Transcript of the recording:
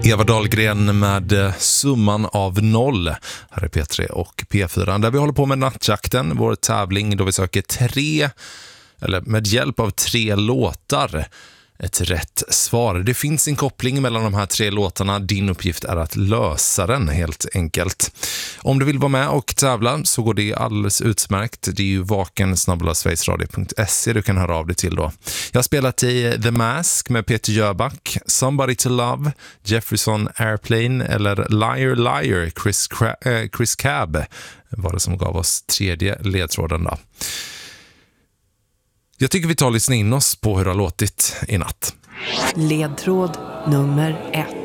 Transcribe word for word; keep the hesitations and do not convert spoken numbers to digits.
Eva Dahlgren med Summan av noll. Här är P tre och P fyra där vi håller på med nattjakten, vår tävling då vi söker tre, eller med hjälp av tre låtar, ett rätt svar. Det finns en koppling mellan de här tre låtarna. Din uppgift är att lösa den helt enkelt. Om du vill vara med och tävla så går det alldeles utmärkt. Det är ju vaken snabel-a sverigesradio punkt se du kan höra av dig till då. Jag har spelat i The Mask med Peter Jöback, Somebody to Love, Jefferson Airplane eller Liar Liar, Chris, Cra- äh, Chris Cab var det som gav oss tredje ledtråden då. Jag tycker vi tar och lyssna in oss på hur det har låtit i natt. Ledtråd nummer ett.